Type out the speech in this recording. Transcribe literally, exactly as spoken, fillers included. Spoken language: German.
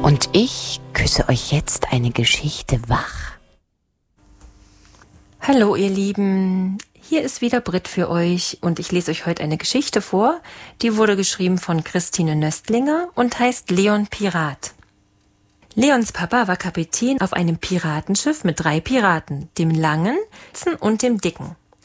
Und ich küsse euch jetzt eine Geschichte wach. Hallo ihr Lieben, hier ist wieder Brit für euch und ich lese euch heute eine Geschichte vor, die wurde geschrieben von Christine Nöstlinger und heißt Leon Pirat. Leons Papa war Kapitän auf einem Piratenschiff mit drei Piraten, dem Langen und dem Dicken.